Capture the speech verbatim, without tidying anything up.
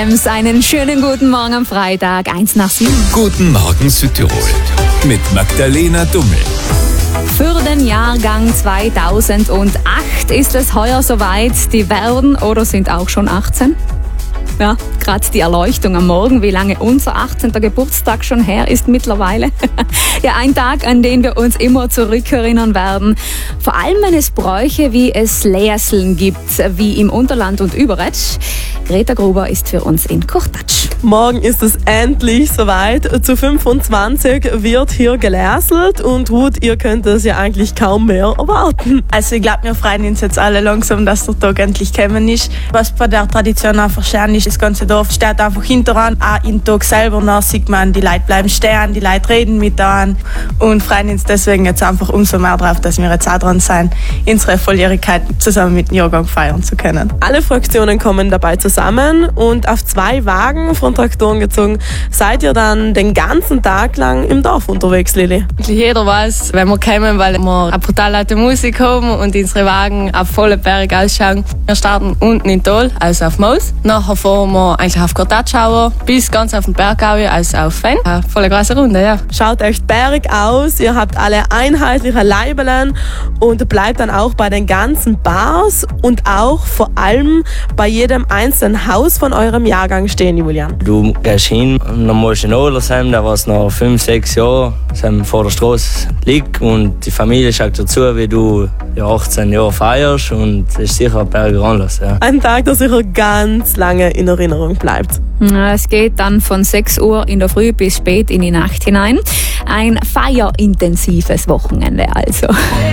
Ems. Einen schönen guten Morgen am Freitag, eins nach sieben. Guten Morgen Südtirol mit Magdalena Dummel. Für den Jahrgang zweitausendacht ist es heuer soweit. Die werden oder sind auch schon achtzehn. Ja, gerade die Erleuchtung am Morgen, wie lange unser achtzehnter Geburtstag schon her ist mittlerweile. Ja, ein Tag, an den wir uns immer zurückerinnern werden. Vor allem, wenn es Bräuche wie es Läseln gibt, wie im Unterland und Überetsch. Greta Gruber ist für uns in Kurtatsch. Morgen ist es endlich soweit. Zu fünfundzwanzig wird hier geläselt und Ruth, ihr könnt es ja eigentlich kaum mehr erwarten. Also ich glaube, wir freuen uns jetzt alle langsam, dass der Tag endlich gekommen ist. Was bei der Tradition einfach schön ist, das ganze Dorf steht einfach hinteran. Auch im Tag selber noch sieht man, die Leute bleiben stehen, die Leute reden miteinander und freuen uns deswegen jetzt einfach umso mehr drauf, dass wir jetzt auch dran sind, unsere Volljährigkeit zusammen mit dem Jahrgang feiern zu können. Alle Fraktionen kommen dabei zusammen und auf zwei Wagen von Traktoren gezogen seid ihr dann den ganzen Tag lang im Dorf unterwegs, Lili. Jeder weiß, wenn wir kommen, weil wir eine brutal laute Musik haben und unsere Wagen auf volle Berg ausschauen. Wir starten unten in Tol, also auf Moos. Nachher fahren wir eigentlich auf Kurtatschauer bis ganz auf den Berg, also auf Fenn. Eine volle große Runde, ja. Schaut echt Berg aus, ihr habt alle einheitliche Leibelen und bleibt dann auch bei den ganzen Bars und auch vor allem bei jedem einzelnen Haus von eurem Jahrgang stehen, Julian. Du gehst hin und dann musst du in Odersheim, da was noch fünf, sechs Jahre vor der Straße liegt und die Familie schaut dazu, wie du ja, achtzehn Jahre feierst und das ist sicher ein Berger Anlass. Ja. Ein Tag, der sicher ganz lange in Erinnerung bleibt. Es geht dann von sechs Uhr in der Früh bis spät in die Nacht hinein. Ein feierintensives Wochenende also.